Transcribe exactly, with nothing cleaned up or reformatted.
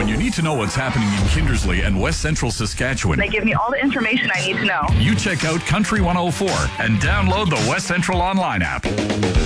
When you need to know what's happening in Kindersley and West Central Saskatchewan, They give me all the information I need to know. you check out Country one oh four and download the West Central online app.